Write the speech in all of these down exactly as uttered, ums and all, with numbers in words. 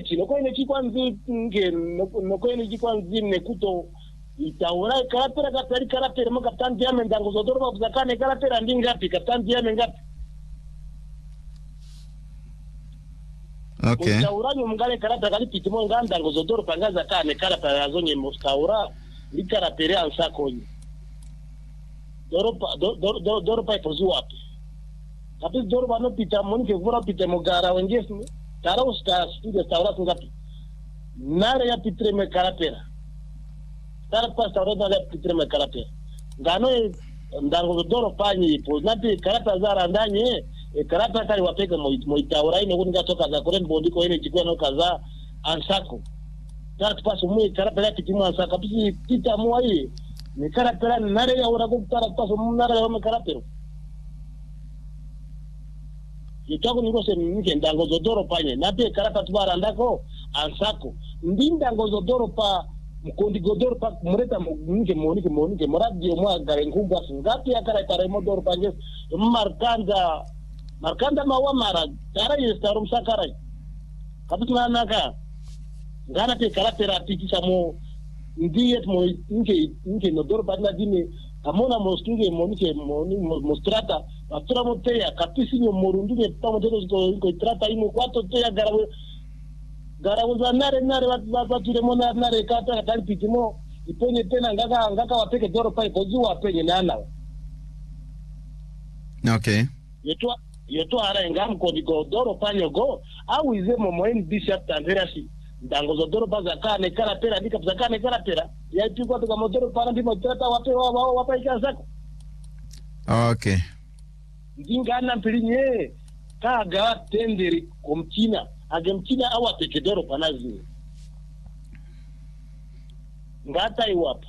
chino ko ine chikwanzi nge no ko ine chikwanzi nekuto itaura karapera katari karapera mo kaptan diame ndango zodoro bakuzakane karapera ndingapi kaptan diame ngapi. Okay. Itaura nyumngale karapera kali pitimo nganda ngo zodoro pangaza kane karapera yazonye mostaura likarapera ansakonye. Doropa doro doropa ipozu wapi. Tapi doro bano pita monike vura pita mogara wengesni. Tara usta studio taura ngapi. Nare ya pitre me karapera. Tara pa taura na pitre me karapera. Ngano ndango doro panyi po napi karapera zara ndanye e karapera kali wapeka mo itaura ine kuninga toka za koren bondi ko ine chikwa no kaza ansako. Tara pa sumu karapera pitimo ansaka pisi pita mo ai ni karapera nare ya ura ko tara pa sumu nare ya me karapera. Yitako niko se nike ndango zodoro panye nape karata tubara ndako ansako ndinda ngozo doro pa mkondi godoro pa mureta nike monike monike moradio mwa garenguga ngapi akara tare modoro panye markanda markanda mawa mara tara yestarum sakara kabituna naka ngana te karata tikisa mo ndiye mo nike nike nodoro pa na dine amona mostunge monike moni mostrata atura moteya kapisinyo morundune tamo dedos go go trata imo quattro teya garawe garawe nare nare bature mona nare kata kali pitimo iponye tena ngaka ngaka wapeke doro pa ipozu wapenye nana. Okay. Yeto yeto ara ngam ko digo doro pa nyogo au ize momo en bishop tanverasi ndango zo doro pa zakane kala pera dika zakane kala pera ya tiko to modoro pa ndimo trata wape wa wape kazako. Okay. Ngingana mpirinye kaga tenderi komchina agemchina awa tekedoro panazi ngata iwapa.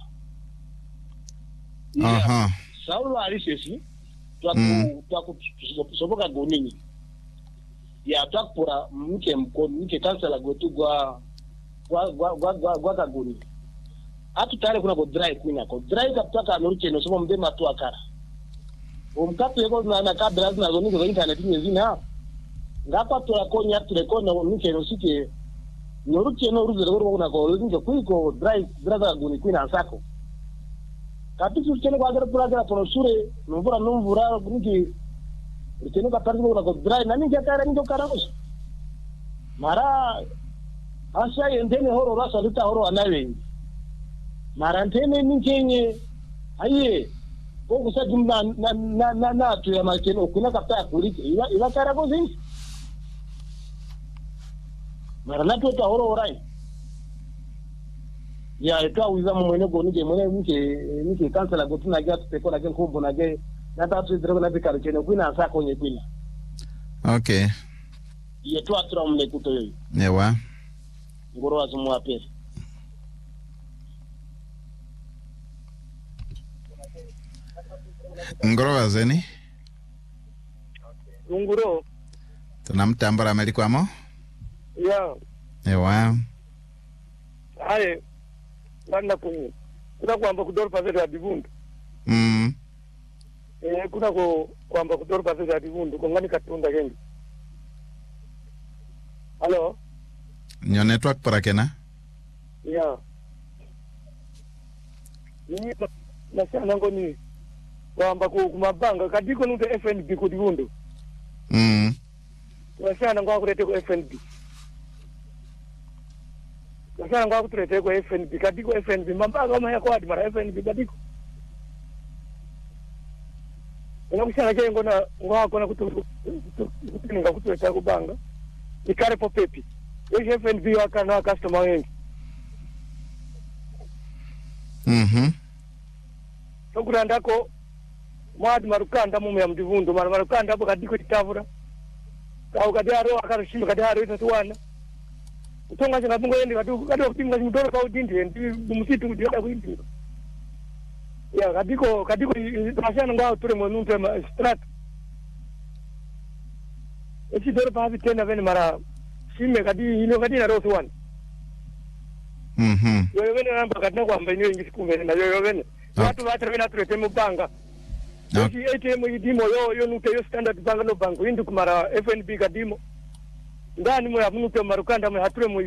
Aha. Saulo alishesi twaku Mm. twaku soboka gonini ya twakura mke mko mke kansela gotu gwa gwa gwa gwa gwa, gwa kagoni atu tare kuna ko dry kuna ko dry kaptaka noruche no somo mdema tu akara umkato yego na na kabla na zoni zo internet nyezina ngapa to akonya tuleko na mke no sike noruche no ruze ro kuna ko nje kuiko dry brother goni kuna sako kapisu chene kwa gara pura gara tono sure numvura numvura buniki chene ka parzi kuna ko dry nani jakara njo karamos mara asa yendene horo rasa lita horo anawe mara ntene ninkenye aye ko kusa jumla na na na na tu ya makeno kuna kapta kulike ila ila kara ko zingi mara na tu ta horo orai ya ita uza mwene go nige mwene mke mke kansela go tuna ga teko na gen kombo na ge na ta tu drego na bikaro chene kuna asa ko nye kwina. Okay. Ye tu atura mle kuto yoyi Ewa. ngoro azumu apere Ngoro wazeni? Nguro. Tunamtambara melikwamo? Ya. Ewa. Aye. Nanda ku. Kuna kwamba kudoro pazete ya divundu. Mm. Eh kuna ko kwamba kudoro pazete ya divundu kongani katunda gengi. Hello. Nyo network para kena? Ya. Ni na sana ngoni kwamba ku kumabanga kadiko nute F N B ku divundu. Mm. Wasana ngwa kurete ku F N B. Wasana ngwa kurete ku F N B kadiko F N B mambanga kama yako hadi mara F N B kadiko. Unakushana ke ngona ngwa kona kutu kutinga kutueta kubanga. Ikare po pepi. Yo F N B wakana customer wengi. Mhm. Sokuranda ko mwadi marukanda mume ya mdivundo mara marukanda hapo kadiko kitavura. Au kadaro akarishima kadaro ita tuwana. Utonga chana bungo yendi kadu kadu kutinga chimdoro kwa udindi ndi msitu kujioda kuindi. Ya kadiko kadiko pasana ngwa ture mwanunte ma strat. Esi doro pa tena vene mara shime kadi ino kadi na rosu wan. Mhm. Yo vene namba kadna kwa mbenyo ingi sikume na yo vene. Watu watu vene aturete mubanga. Esi A T M idimo yo yo nute yo standard banga no bango indi kumara F N B kadimo. Ndani mo ya mnuke marukanda mo hature mo